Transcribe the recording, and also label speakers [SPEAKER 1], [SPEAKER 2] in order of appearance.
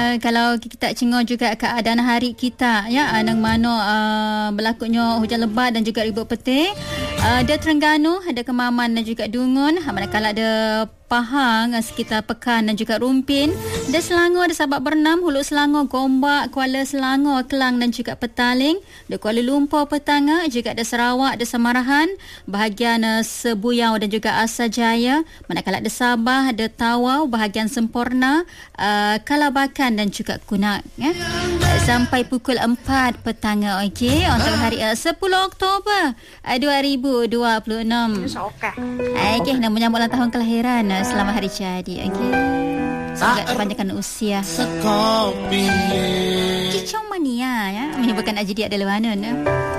[SPEAKER 1] kalau kita cengar juga keadaan hari kita ya, nang mana berlakunya hujan lebat dan juga ribut petir. Ada Terengganu, ada Kemaman dan juga Dungun. Manakala ada Pahang sekitar Pekan dan juga Rumpin. Ada Selangor, ada Sabak Bernam, Hulu Selangor, Gombak, Kuala Selangor, Kelang dan juga Petaling. Ada Kuala Lumpur, Petanga, juga ada Sarawak, ada Samarahan, bahagian Sebuyau dan juga Asajaya. Manakala ada Sabah, ada Tawau, bahagian Semporna, Kalabakan dan juga Kunak ya. Sampai pukul 4 petang, okey, untuk hari 10 Oktober 2026. Okey, nak menyambut ulang tahun kelahiran. Selamat hari jadi. Okey. Semoga kepanjangan usia. Cicong mania ya, menyebabkan Ajdi adalah mana.